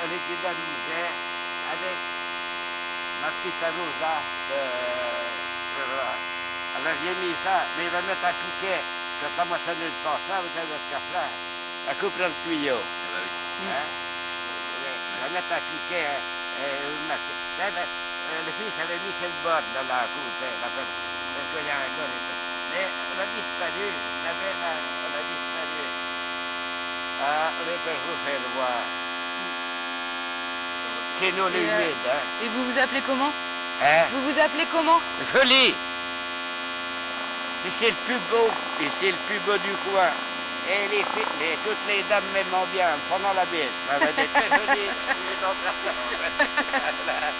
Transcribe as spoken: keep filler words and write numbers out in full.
elle était dans le musée avec ma petite Rosa. Alors j'ai mis ça, mais il va mettre à piquer. Quand la moissonneuse passe là, vous savez ce qu'elle fait. Elle coupe le tuyau. Ah bah oui. Hein? Il va mettre à piquer. Le fils avait mis sur le bord de la coupe. Mais on a disparu. La belle, on a disparu. Ah, oui, je vous fais le voir. C'est nous les humides. Hein? Et vous vous appelez comment? Hein? Vous vous appelez comment? Joli. Et c'est le plus beau, et c'est le plus beau du coin. Et les filles, les, toutes les dames m'aiment bien, pendant la bise. Elle m'a dit, très jolie.